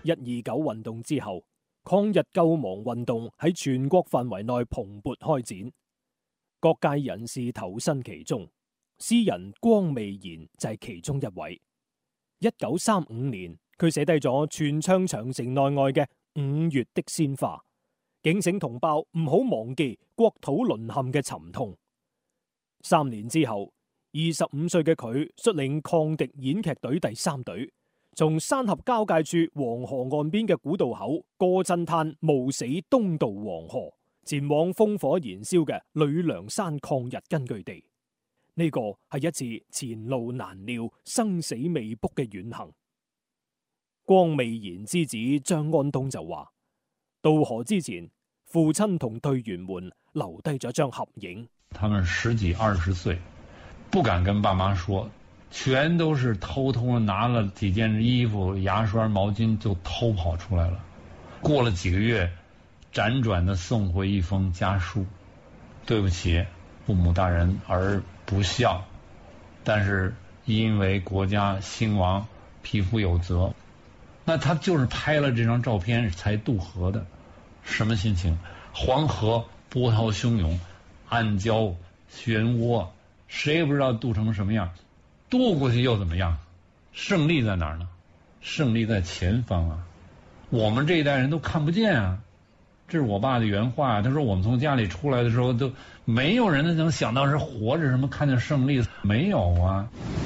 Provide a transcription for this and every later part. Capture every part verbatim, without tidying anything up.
一二九運動之後，抗日救亡運動喺全國範圍內蓬勃開展，各界人士投身其中，詩人光未然就係其中一位。一九三五年，佢寫低咗全唱長城內外嘅五月的鮮花，警醒同胞唔好忘記國土淪陷嘅沉痛。三年之後，二十五歲嘅佢率領抗敵演劇隊第三隊，從山峽交界處黃河岸邊嘅古道口過震嘆冒死東渡黃河，前往烽火燃燒嘅呂梁山抗日根據地。呢個係一次前路難料、生死未卜嘅遠行。光未然之子張安東就話：渡河之前，父親同隊員們留低咗張合影。 他們十幾二十歲，不敢跟爸媽說，全都是偷偷拿了幾件衣服、牙刷、毛巾就偷跑出來了。過了幾個月，輾轉地送回一封家書：對不起，父母大人兒不孝，但是因為國家興亡，匹夫有責。那他就是拍了這張照片才渡河的，什麼心情？黃河波濤洶湧，暗礁漩渦，誰也不知道渡成什麼樣。渡過去又怎麼樣？勝利在哪兒呢？勝利在前方啊！我們這一代人都看不見啊！這是我爸的原話，他說我們從家裏出來的時候，都沒有人能想到是活着什麼看見勝利，沒有啊！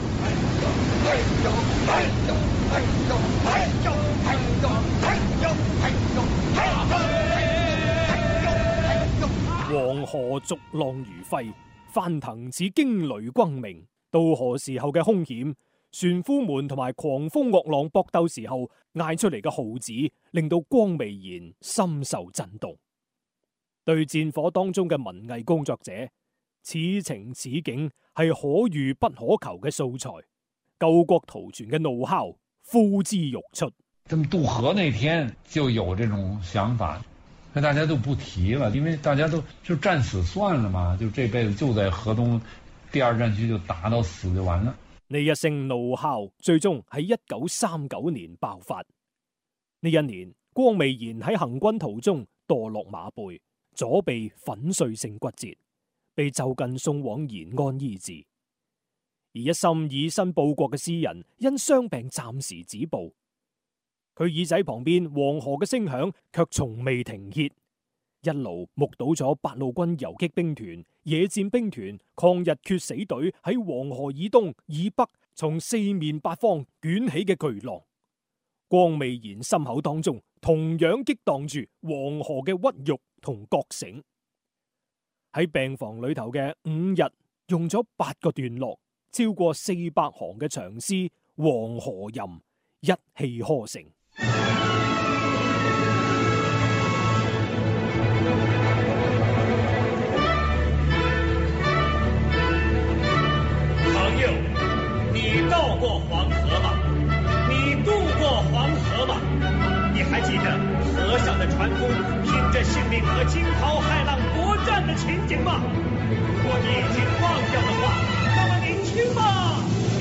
黃河逐浪如沸，翻騰似驚雷轟鳴。渡河時候嘅凶險，船夫們同埋狂風惡浪搏鬥時候嗌出嚟嘅號旨，令到光未然深受震動。對戰火當中嘅文藝工作者，此情此景係可遇不可求嘅素材，救國圖存嘅怒吼呼之欲出。 他們渡河那天就有這種想法，那大家都不提了，因為大家都就戰死算了嘛，就這輩子就在河東第二戰區就打到死就完了。 呢一聲怒吼最終喺一九三九年爆發。呢一年，光未然喺行軍途中墮落馬背，左臂粉碎性骨折，被就近送往延安醫治。而一心以身報國嘅詩人因傷病暫時止步，佢耳仔旁邊黃河嘅聲響卻從未停歇，一路目睹咗八路軍游擊兵團、野戰兵團、抗日決死隊喺黃河以東以北從四面八方捲起嘅巨浪。光未然心口當中同樣激盪住黃河嘅屈辱同覺醒。喺病房裏頭嘅五日，用咗八個段落，超過四百行嘅長詩《黃河吟》一氣呵成。 朋友，你到過黃河嗎？你渡過黃河嗎？你還記得河上的船夫拼着性命和驚濤駭浪搏戰的情景嗎？如果你已經忘掉的話，那麼你聽吧。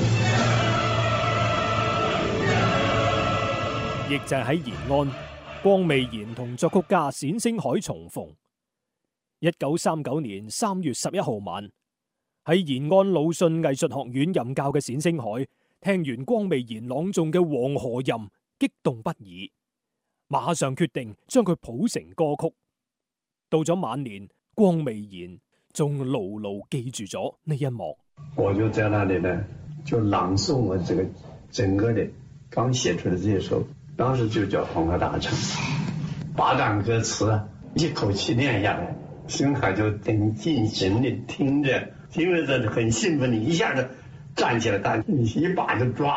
亦就係喺延安，光未然同作曲家冼星海重逢。一九三九年三月十一號晚，喺延安魯迅藝術學院任教嘅冼星海，聽完光未然朗誦嘅《黃河吟》，激動不已，馬上決定將佢譜成歌曲。到咗晚年，光未然仲牢牢記住咗呢一幕。 我就在那裡呢，就朗誦我這個整個的剛寫出的這首，當時就叫《黃河大唱》，八段歌詞一口氣念下來，星海就很盡情地聽着，聽着很興奮，你一下子站起來，但你一把就抓